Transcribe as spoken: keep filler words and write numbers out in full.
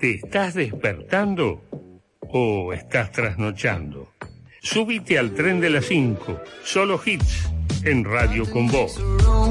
¿Te estás despertando o estás trasnochando? Subite al tren de las cinco, solo hits en Radio con Vos.